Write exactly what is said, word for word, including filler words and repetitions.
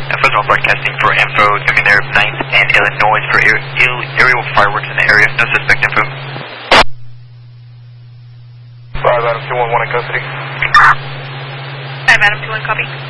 Fresno broadcasting for info. Coming there, ninth and Illinois for aer aerial fireworks in the area. No suspect info. five, Adam two one one in custody. five, Adam two one, copy.